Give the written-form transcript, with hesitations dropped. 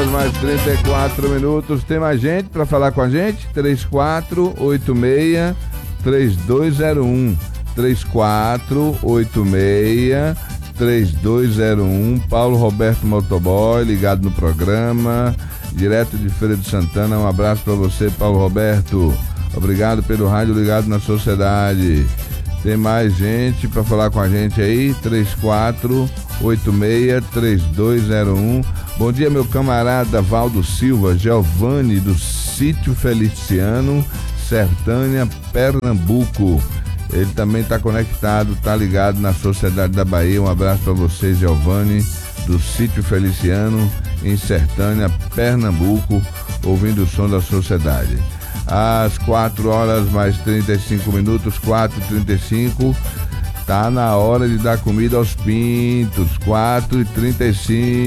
mais 34 minutos. Tem mais gente para falar com a gente? 3486-3201. 3486-3201. Paulo Roberto Motoboy, ligado no programa, direto de Feira de Santana. Um abraço para você, Paulo Roberto. Obrigado pelo rádio ligado na sociedade. Tem mais gente para falar com a gente aí? 3486-3201. Bom dia, meu camarada Valdo Silva, Giovanni, do Sítio Feliciano, Sertânia, Pernambuco. Ele também está conectado, está ligado na Sociedade da Bahia. Um abraço para você, Giovanni, do Sítio Feliciano, em Sertânia, Pernambuco, ouvindo o som da Sociedade. Às 4 horas mais 35 minutos, 4h35, tá na hora de dar comida aos pintos, 4h35.